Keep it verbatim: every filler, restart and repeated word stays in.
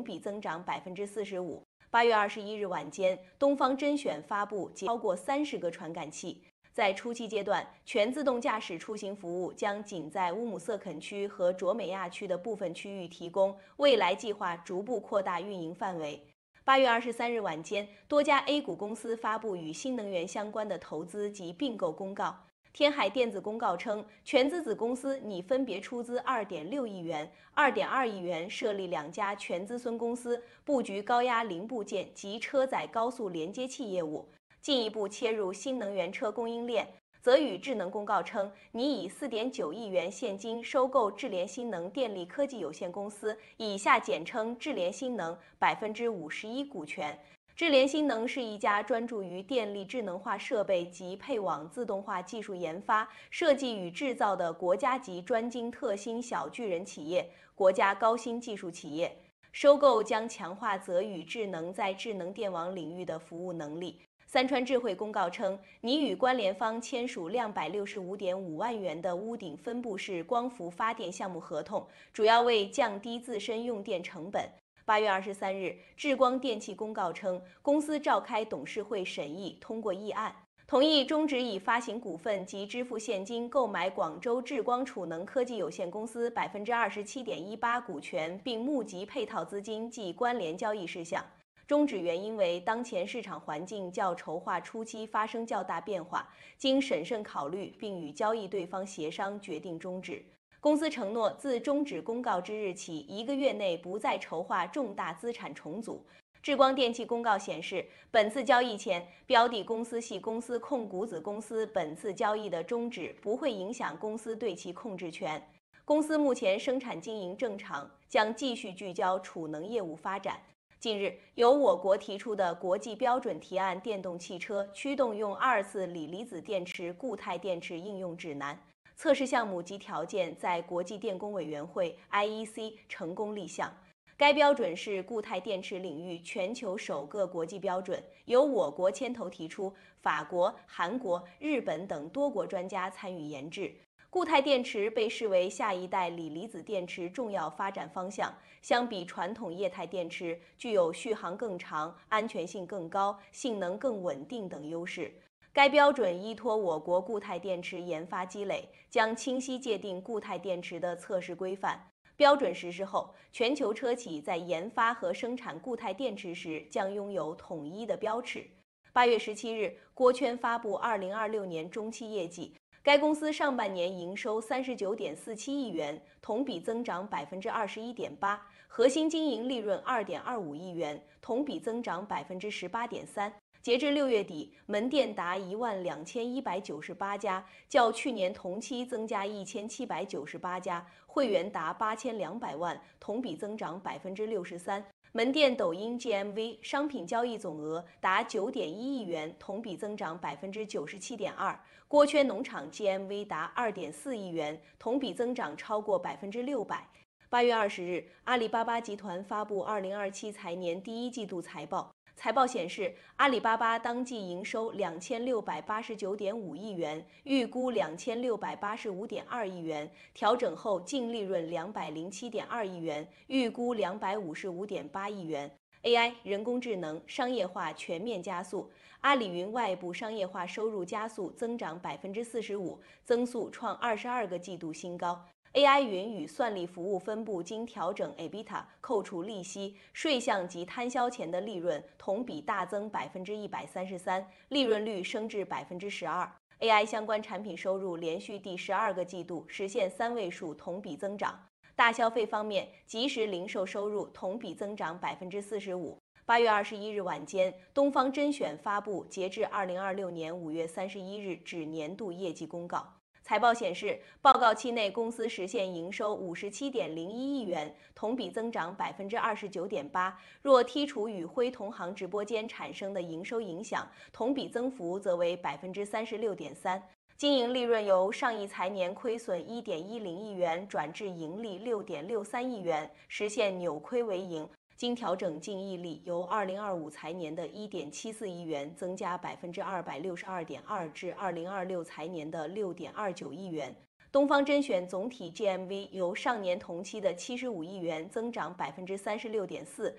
比增长百分之四十五。八月二十一日晚间，东方甄选发布超过三十个传感器。在初期阶段，全自动驾驶出行服务将仅在乌姆瑟肯区和卓美亚区的部分区域提供，未来计划逐步扩大运营范围。八月二十三日晚间，多家 A 股公司发布与新能源相关的投资及并购公告。天海电子公告称，全资子公司拟分别出资二点六亿元、二点二亿元设立两家全资孙公司，布局高压零部件及车载高速连接器业务，进一步切入新能源车供应链。泽宇智能公告称，拟以四点九亿元现金收购智联新能电力科技有限公司（以下简称智联新能）百分之五十一股权。智联新能是一家专注于电力智能化设备及配网自动化技术研发、设计与制造的国家级专精特新小巨人企业、国家高新技术企业。收购将强化泽宇智能在智能电网领域的服务能力。三川智慧公告称，拟与关联方签署两百六十五点五万元的屋顶分布式光伏发电项目合同，主要为降低自身用电成本。八月二十三日，智光电气公告称，公司召开董事会审议，通过议案，同意终止以发行股份及支付现金购买广州智光储能科技有限公司百分之二十七点一八股权，并募集配套资金及关联交易事项。终止原因为当前市场环境较筹划初期发生较大变化，经审慎考虑并与交易对方协商，决定终止。公司承诺自终止公告之日起一个月内不再筹划重大资产重组。智光电气公告显示，本次交易前，标的公司系公司控股子公司本次交易的终止不会影响公司对其控制权。公司目前生产经营正常，将继续聚焦储能业务发展。近日，由我国提出的国际标准提案电动汽车驱动用二次锂离子电池固态电池应用指南测试项目及条件在国际电工委员会 I E C 成功立项。该标准是固态电池领域全球首个国际标准，由我国牵头提出，法国、韩国、日本等多国专家参与研制。固态电池被视为下一代锂离子电池重要发展方向，相比传统液态电池，具有续航更长、安全性更高、性能更稳定等优势。该标准依托我国固态电池研发积累，将清晰界定固态电池的测试规范。标准实施后，全球车企在研发和生产固态电池时将拥有统一的标尺。八月十七日，郭圈发布二零二六年中期业绩，该公司上半年营收三十九点四七亿元，同比增长百分之二十一点八，核心经营利润二点二五亿元，同比增长百分之十八点三。截至六月底，门店达一万两千一百九十八家，较去年同期增加一千七百九十八家，会员达八千两百万，同比增长百分之六十三。门店抖音 G M V 商品交易总额达九点一亿元，同比增长百分之九十七点二。郭圈农场 G M V 达二点四亿元，同比增长超过百分之六百。八月二十日，阿里巴巴集团发布二零二七财年第一季度财报。财报显示，阿里巴巴当季营收两千六百八十九点五亿元，预估两千六百八十五点二亿元，调整后净利润两百零七点二亿元，预估两百五十五点八亿元。A I 人工智能商业化全面加速，阿里云外部商业化收入加速增长百分之四十五，增速创二十二个季度新高。A I 云与算力服务分部经调整 EBITDA 扣除利息、税项及摊销前的利润同比大增百分之一百三十三，利润率升至百分之十二。A I 相关产品收入连续第十二个季度实现三位数同比增长。大消费方面，即时零售收入同比增长百分之四十五。八月二十一日晚间，东方甄选发布截至二零二六年五月三十一日止年度业绩公告。财报显示，报告期内公司实现营收五十七点零一亿元，同比增长百分之二十九点八。若剔除与辉同行直播间产生的营收影响，同比增幅则为百分之三十六点三。经营利润由上一财年亏损一点一零亿元转至盈利六点六三亿元，实现扭亏为盈。经调整净溢利由二零二五财年的一点七四亿元增加百分之二百六十二点二至二零二六财年的六点二九亿元。东方甄选总体 G M V 由上年同期的七十五亿元增长百分之三十六点四，